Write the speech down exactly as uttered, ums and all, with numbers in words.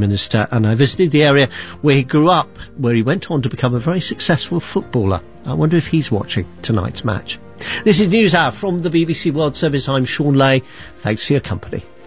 Minister, and I visited the area where he grew up, where he went on to become a very successful footballer. I wonder if he's watching tonight's match. This is News Hour from the B B C World Service. I'm Sean Lay. Thanks for your company.